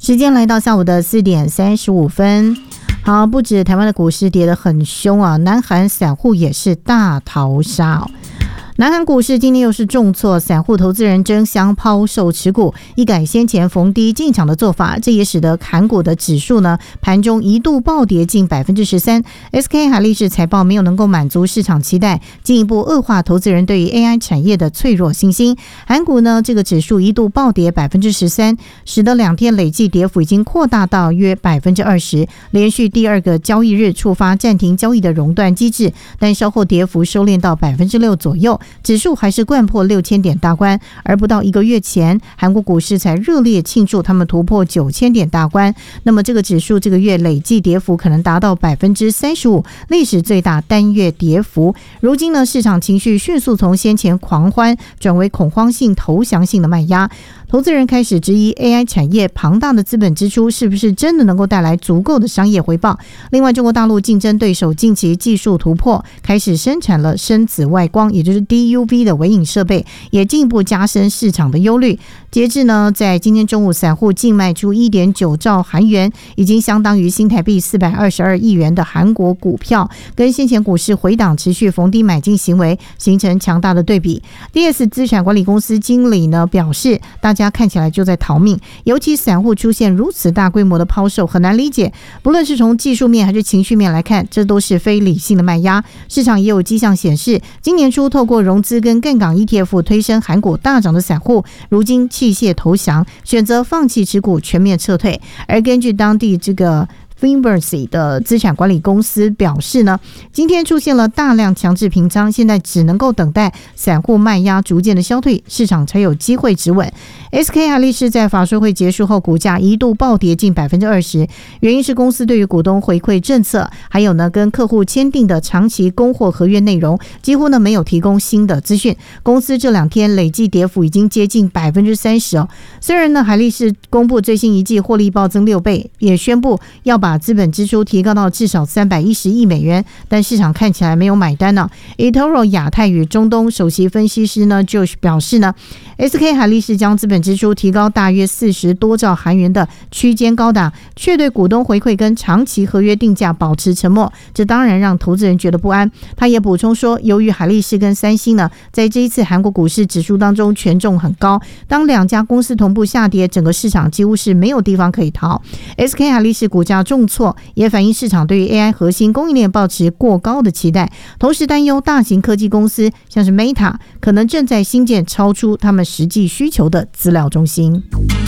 时间来到下午的4点35分。好，不止台湾的股市跌得很凶啊，南韩散户也是大逃杀哦。南韩股市今天又是重挫，散户投资人争相抛售持股，一改先前逢低进场的做法，这也使得韩股的指数呢盘中一度暴跌近 13%。SK 海力士财报没有能够满足市场期待，进一步恶化投资人对于 AI 产业的脆弱信心。韩股呢这个指数一度暴跌 13%， 使得2天累计跌幅已经扩大到约 20%， 连续第2个交易日触发暂停交易的熔断机制，但稍后跌幅收敛到 6% 左右，指数还是掼破6000点大关。而不到1个月前，韩国股市才热烈庆祝他们突破9000点大关，那么这个指数这个月累计跌幅可能达到 35%， 历史最大单月跌幅。如今呢，市场情绪迅速从先前狂欢转为恐慌性投降性的卖压，投资人开始质疑 AI 产业庞大的资本支出是不是真的能够带来足够的商业回报。另外，中国大陆竞争对手近期技术突破，开始生产了深紫外光，也就是 DUV 的微影设备，也进一步加深市场的忧虑。截至呢，在今天中午，散户净卖出 1.9 兆韩元，已经相当于新台币422亿元的韩国股票，跟先前股市回档持续逢低买进行为形成强大的对比。 DS 资产管理公司经理呢表示，大家看起来就在逃命，尤其散户出现如此大规模的抛售，很难理解。不论是从技术面还是情绪面来看，这都是非理性的卖压。市场也有迹象显示，今年初透过融资跟更港 ETF 推升韩股大涨的散户，如今弃械投降，选择放弃持股，全面撤退。而根据当地这个Finversy 的资产管理公司表示呢，今天出现了大量强制平仓，现在只能够等待散户卖压逐渐的消退，市场才有机会止稳。SK 海力士在法说会结束后，股价一度暴跌近 20%， 原因是公司对于股东回馈政策，还有呢跟客户签订的长期供货合约内容，几乎呢没有提供新的资讯。公司这2天累计跌幅已经接近 30% 哦。虽然呢海力士公布最新一季获利暴增6倍，也宣布要把资本支出提高到至少310亿美元，但市场看起来没有买单呢。eToro 亚太与中东首席分析师呢 Josh 表示呢， SK 海力士将资本支出提高大约40多兆韩元的区间高档，却对股东回馈跟长期合约定价保持沉默，这当然让投资人觉得不安。他也补充说，由于海力士跟三星呢在这一次韩国股市指数当中权重很高，当2家公司同步下跌，整个市场几乎是没有地方可以逃。 SK 海力士股价重挫，也反映市场对于 AI 核心供应链抱持过高的期待，同时担忧大型科技公司像是 Meta 可能正在新建超出他们实际需求的资料中心。